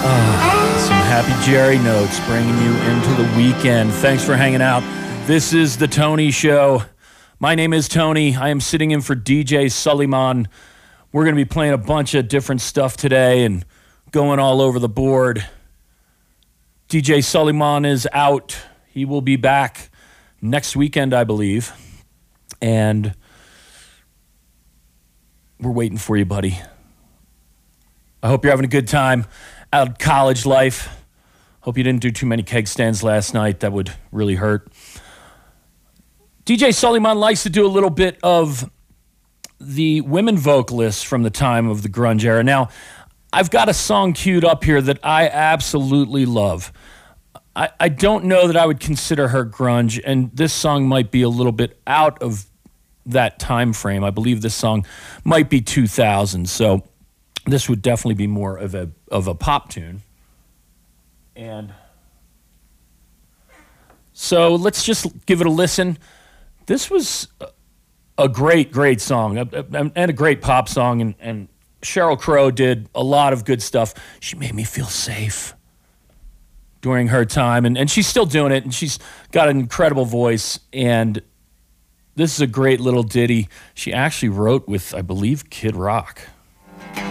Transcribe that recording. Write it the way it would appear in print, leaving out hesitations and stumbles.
Some happy Jerry notes bringing you into the weekend. Thanks for hanging out. This is the Tony Show. My name is Tony. I am sitting in for DJ Suleiman. We're going to be playing a bunch of different stuff today and going all over the board. DJ Suleiman is out. He will be back next weekend, I believe. And we're waiting for you, buddy. I hope you're having a good time out of college life. Hope you didn't do too many keg stands last night. That would really hurt. DJ Suleiman likes to do a little bit of the women vocalists from the time of the grunge era. Now, I've got a song queued up here that I absolutely love. I don't know that I would consider her grunge, and this song might be a little bit out of that time frame. I believe this song might be 2000, so this would definitely be more of a pop tune. And so let's just give it a listen. This was a great song and a great pop song, and Sheryl Crow did a lot of good stuff. She made me feel safe during her time, and she's still doing it, and she's got an incredible voice, and this is a great little ditty she actually wrote with, I believe, Kid Rock.